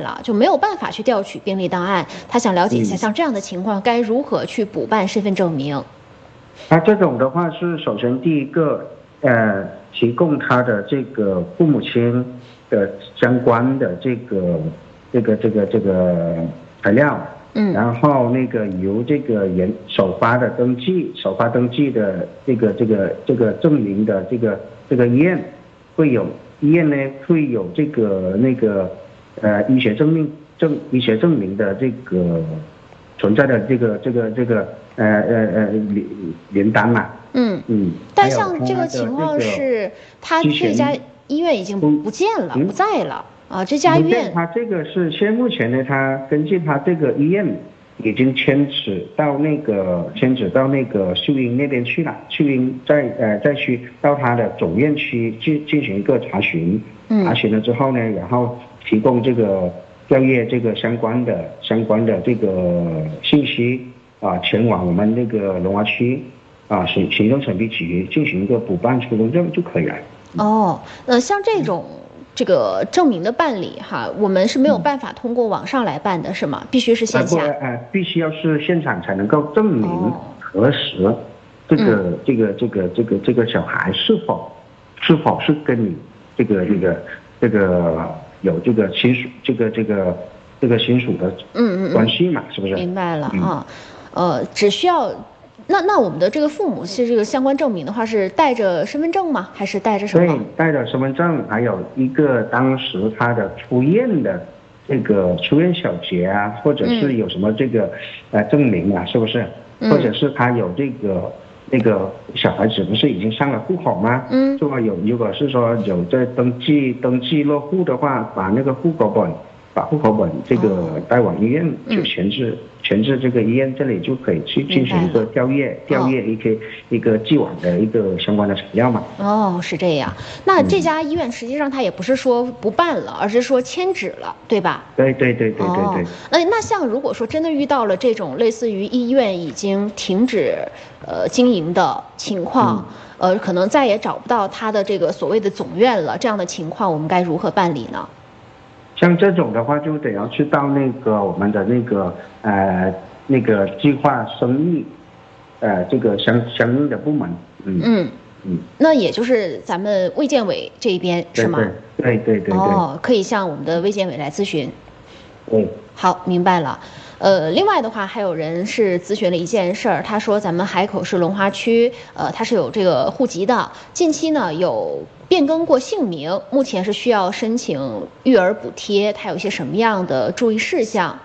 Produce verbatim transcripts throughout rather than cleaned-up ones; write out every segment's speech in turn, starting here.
了，就没有办法去调取病历档案。他想了解一下，像这样的情况该如何去补办身份证明？ 啊，这种的话是首先第一个，呃，提供他的这个父母亲的相关的这个这个这个这个材料。 嗯， 然后那个由这个人首发的登记，首发登记的这个这个这个证明的这个这个医院会有医院呢会有这个那个呃医学证明证医学证明的这个存在的这个这个这个呃呃呃联联单嘛。 嗯嗯。但像这个情况是，他这家医院已经不见了，不在了。啊，这家医院， 他这个是现目前呢，他根据他这个医院已经迁址到那个迁址到那个秀英那边去了，秀英再呃再去到他的总院区进进行一个查询，查询了之后呢，然后提供这个调阅这个相关的相关的这个信息啊，前往我们那个龙华区啊行行政审批局进行一个补办出生证就可以了。 哦，那像这种。这个证明的办理哈，我们是没有办法通过网上来办的，是吗？必须是线下。 呃，必须要是现场才能够证明核实这个、嗯、这个这个这个这个小孩是否是否是跟你这个这个这个有这个亲属这个这个这个亲属的嗯嗯关系嘛，是不是？ 明白了啊，呃，只需要。那那我们的这个父母是这个相关证明的话，是带着身份证吗？还是带着什么？ 对，带着身份证，还有一个当时他的出院的这个出院小结啊，或者是有什么这个、嗯、呃证明啊，是不是？或者是他有这个那个小孩子不是已经上了户口吗？嗯，说有如果是说有在登记登记落户的话，把那个户口本。把户口本这个带往医院，就前置前置这个医院这里就可以去进行一个调阅，调阅一个一个既往的一个相关的材料嘛。 哦，是这样。那这家医院实际上它也不是说不办了，而是说迁址了，对吧？ 对对对对对对。 那那像如果说真的遇到了这种类似于医院已经停止呃经营的情况，呃，可能再也找不到它的这个所谓的总院了，这样的情况我们该如何办理呢？ 像这种的话，就得要去到那个我们的那个呃那个计划生育，呃这个相相应的部门，嗯嗯嗯，那也就是咱们卫健委这一边是吗？ 对对对对对。 哦，可以向我们的卫健委来咨询。 对， 好，明白了。呃，另外的话，还有人是咨询了一件事儿，他说咱们海口市龙华区，呃，他是有这个户籍的，近期呢有变更过姓名，目前是需要申请育儿补贴，他有一些什么样的注意事项？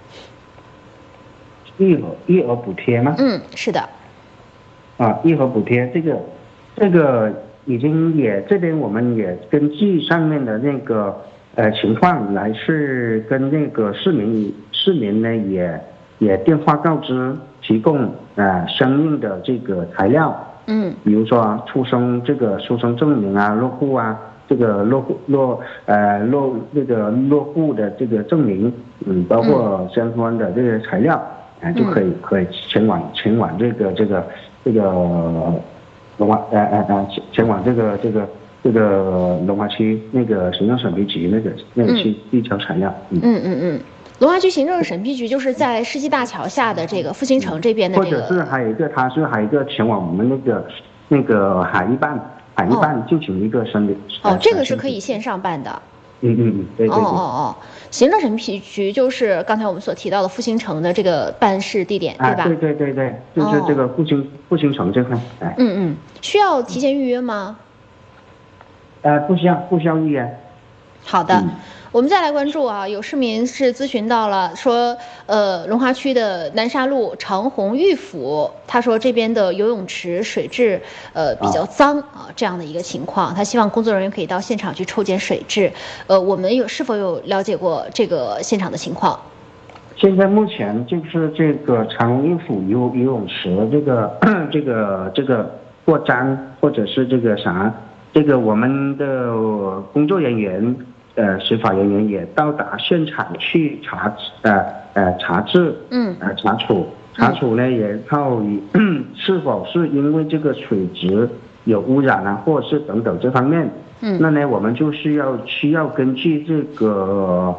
育儿育儿补贴吗？ 嗯，是的。 啊，育儿补贴这个这个已经也这边我们也根据上面的那个。呃，情况来是跟那个市民市民呢也也电话告知，提供呃相应的这个材料， 嗯， 比如说出生这个出生证明啊，落户啊，这个落户落呃落那个落户的这个证明，嗯，包括相关的这些材料，啊、呃、就可以可以前往前往这个这个这个龙华呃呃呃前往这个这个。这个龙华区那个行政审批局那个那个去递交材料。 嗯嗯嗯嗯，龙华区行政审批局就是在世纪大桥下的这个复兴城这边的、这个。 或者是还有一个，它是还有一个前往我们那个那个海一办，海一办进行一个审理。 哦，这个是可以线上办的。 嗯嗯嗯，对对对。哦哦哦，行政审批局就是刚才我们所提到的复兴城的这个办事地点，对吧？ 啊，对对对对，就是这个复兴、哦、复兴城这块。哎。 嗯嗯，需要提前预约吗？ 呃，不需要，不需要预约。 好的、嗯，我们再来关注啊，有市民是咨询到了，说，呃，龙华区的南沙路长虹玉府，他说这边的游泳池水质，呃，比较脏啊，这样的一个情况，他希望工作人员可以到现场去抽检水质。呃，我们有是否有了解过这个现场的情况？ 现在目前就是这个长虹玉府游游泳池这个这个这个过脏，或者是这个啥。这个我们的工作人员，呃，执法人员也到达现场去查，呃呃查质， 嗯， 呃查处，查处呢也靠是否是因为这个水质有污染啊，或者是等等这方面，嗯，那呢我们就需要需要根据这个。